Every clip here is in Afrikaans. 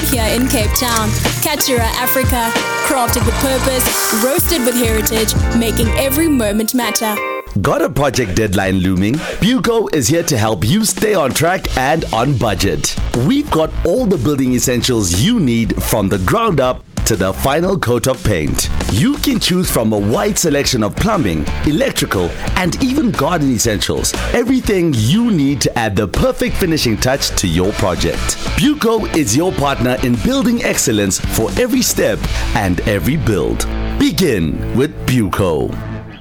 right here in Cape Town. Catch-Ura Africa, crafted with purpose, roasted with heritage, making every moment matter. Got a project deadline looming? Buco is here to help you stay on track and on budget. We've got all the building essentials you need from the ground up to the final coat of paint. You can choose from a wide selection of plumbing, electrical, and even garden essentials. Everything you need to add the perfect finishing touch to your project. Buco is your partner in building excellence for every step and every build. Begin with Buco.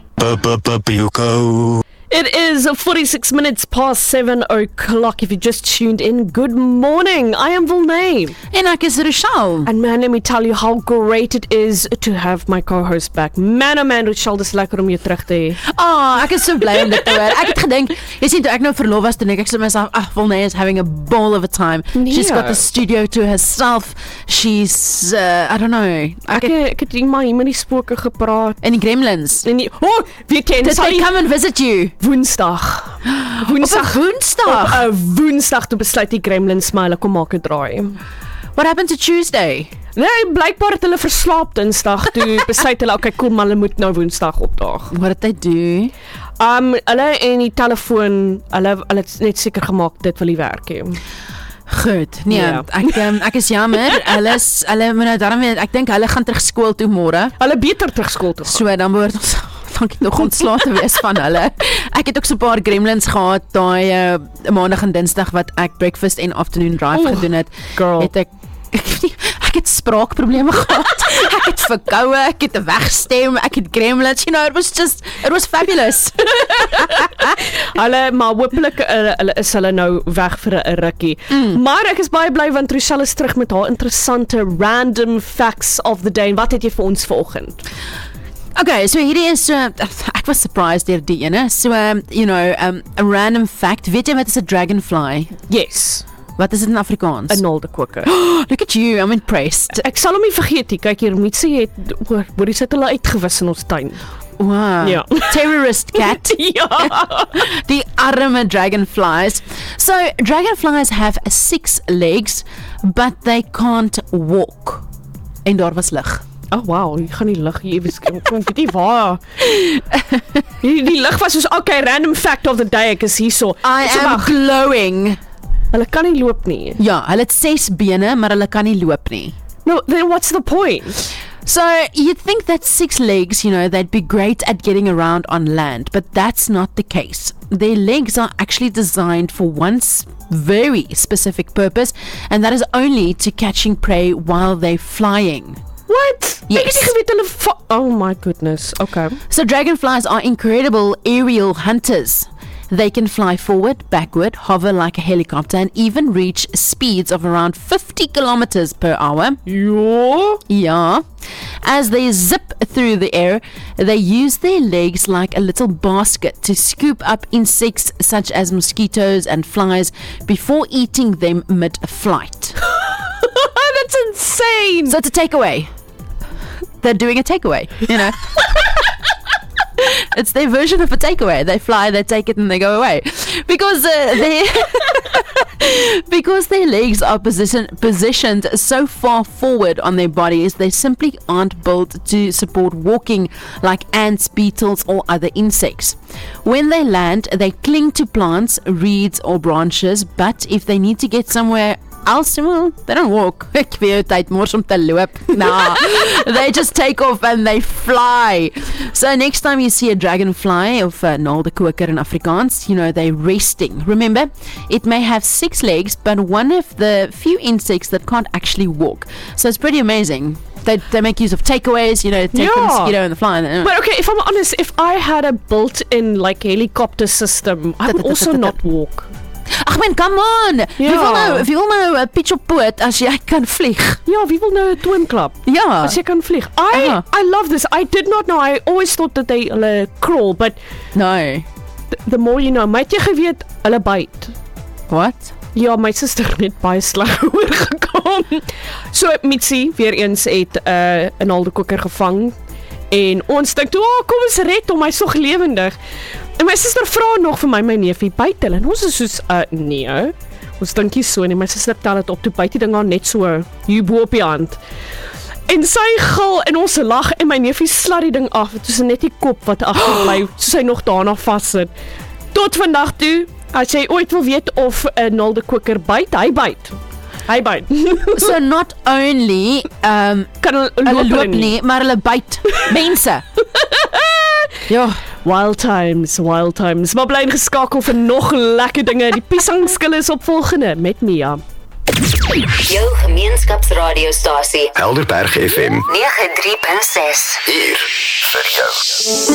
Buco. It is 46 minutes past 7 o'clock. If you just tuned in, good morning. I am Volney. En ek is Rochelle. And man, let me tell you how great it is to have my co-host back. Man, oh man, Rochelle, dis lekker om jou terug te hê. Ek is so bly om dit te hoor. Ek het gedink, jy sien toe ek nou verlof was, toe ek sê myself, Volney is having a ball of a time. Nee. She's got the studio to herself. She's, I don't know. Ek het iemand hier met die spooke gepraat. En die gremlins. En die, weet jy, Did they come and visit you? Woensdag. Op 'n Woensdag? Op 'n Woensdag toe besluit die gremlins maar hulle kom maak 'n draai. What happened to Tuesday? Nee, blykbaar het hulle verslaap Dinsdag toe besluit hulle okay, cool, maar hulle moet nou Woensdag opdaag. What did they do? Hulle en die telefoon, hulle het net seker gemaak dit wil nie werk nie. Goed. Nee, Ja. ek is jammer. Hulle moet nou daarmee, ek dink hulle gaan terug skool toe môre. Hulle beter terug skool toe gaan. So dan behoort ons dankie nog ontslae te wees van hulle. Ek het ook so 'n paar gremlins gehad daai maandag en dinsdag wat ek breakfast en afternoon drive gedoen het. Girl. Het ek het spraakprobleme gehad. Ek het verkoue, ek het 'n wegstem, ek het gremlins. You know, it was fabulous. Maar hopelik hulle nou weg vir 'n rukkie. Maar ek is baie bly want Rochelle is terug met haar interessante random facts of the day. En wat het jy vir ons vanoggend? Okay, so hierdie is ek was surprised deur die ene. So you know, a random fact. Weet jy wat is 'n dragonfly? Yes. Wat is dit in Afrikaans? 'n naaldekoker. Look at you, I'm impressed. Ek sal hom nie vergeet nie. Kyk hier, Mitsie het hoor jy sit hulle uitgewis in ons tuin. Wow. Ja. Terrorist cat. Ja. Die arme dragonflies. So, dragonflies have 6 legs, but they can't walk. En daar was lig. Oh wow, jy gaan nie lig hier kom weet nie waar. Die lig was soos okay, random fact of the day, ek is hierso. I am glowing. Hulle kan nie loop nie. Ja, hulle het 6 bene, maar hulle kan nie loop nie. No, then what's the point? So, you'd think that 6 legs, you know, they'd be great at getting around on land, but that's not the case. Their legs are actually designed for one very specific purpose, and that is only to catching prey while they're flying. What? Yes. Ek het nie geweet hulle oh my goodness. Okay. So dragonflies are incredible aerial hunters. They can fly forward, backward, hover like a helicopter, and even reach speeds of around 50 kilometers per hour. Ja. Yeah. As they zip through the air, they use their legs like a little basket to scoop up insects such as mosquitoes and flies before eating them mid-flight. That's insane. So it's a takeaway. They're doing a takeaway, you know. It's their version of a takeaway. They fly, they take it, and they go away. Because because their legs are positioned so far forward on their bodies, they simply aren't built to support walking like ants, beetles, or other insects. When they land, they cling to plants, reeds, or branches, but if they need to get somewhere else, well, they don't walk. Ek weet tyd mors om te loop. Nah, they just take off and they fly. So next time you see a dragonfly of naaldekoker in Afrikaans, you know, they're resting. Remember, it may have 6 legs, but one of the few insects that can't actually walk. So it's pretty amazing. They make use of takeaways, you know, take the mosquito and the fly. But okay, if I'm honest, if I had a built-in like helicopter system, I would also not walk. Ag man, come on. Ja. Wie wil nou 'n pitch op poot as jy kan vlieg? Ja, wie wil nou 'n toonklap? Ja. As jy kan vlieg. I love this. I did not know. I always thought that they crawl, but No. the more you know. My het jy geweet hulle byt. What? Ja, my suster het net baie sleg oorgekom. So Mitsie weer eens het 'n naaldekoker gevang en ons dink, kom ons red hom, hy's nog lewendig. En my suster vra nog vir my neefie byt hulle en ons is soos nee. Ons dink nie so nie, my suster tel dit op, toe byt die ding aan net so, hier bo op die hand. En sy gil en ons lag en my neefie slat die ding af, het is net die kop wat agterbly, soos hy nog daarna vassit. Tot vandag toe, as jy ooit wil weet of 'n naldekoker byt, hy byt. Hy byt. So not only Kan hulle loop nie, maar hulle byt mense. Ja. Wild times. Maar bly ingeskakel vir nog lekker dinge. Die piesangskil is opvolgende met Mia. Jou gemeenskapsradiostasie Helderberg FM 93.6 hier vir jou.